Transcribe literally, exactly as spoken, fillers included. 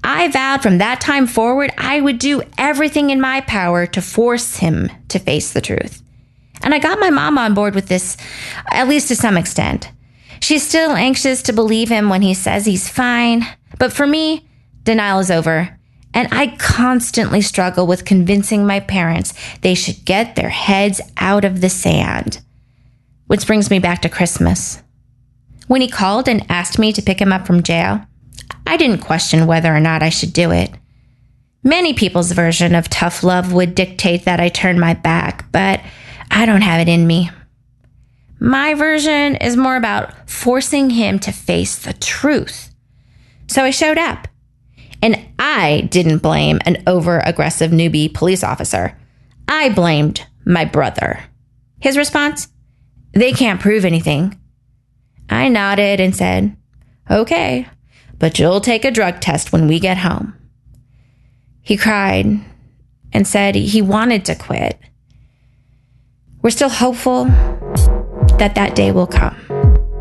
I vowed from that time forward I would do everything in my power to force him to face the truth. And I got my mom on board with this, at least to some extent. She's still anxious to believe him when he says he's fine. But for me, denial is over. And I constantly struggle with convincing my parents they should get their heads out of the sand. Which brings me back to Christmas. When he called and asked me to pick him up from jail, I didn't question whether or not I should do it. Many people's version of tough love would dictate that I turn my back, but I don't have it in me. My version is more about forcing him to face the truth. So I showed up. And I didn't blame an over-aggressive newbie police officer. I blamed my brother. His response? They can't prove anything. I nodded and said, okay, but you'll take a drug test when we get home. He cried and said he wanted to quit. We're still hopeful that that day will come.